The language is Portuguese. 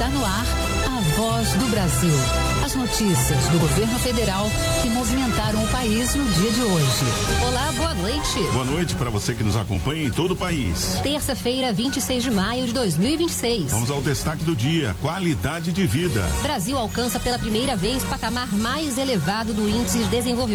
no ar a Voz do Brasil. As notícias do governo federal que movimentaram o país no dia de hoje. Olá, boa noite. Boa noite para você que nos acompanha em todo o país. Terça-feira, 26 de maio de 2026. Vamos ao destaque do dia: qualidade de vida. Brasil alcança pela primeira vez patamar mais elevado do Índice de Desenvolvimento